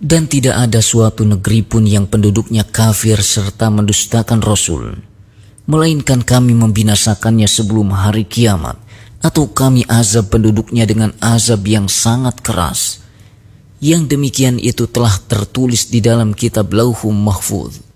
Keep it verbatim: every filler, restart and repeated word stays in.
Dan tidak ada suatu negeri pun yang penduduknya kafir serta mendustakan Rasul, melainkan kami membinasakannya sebelum hari kiamat, atau kami azab penduduknya dengan azab yang sangat keras. Yang demikian itu telah tertulis di dalam kitab Lauhul Mahfuz.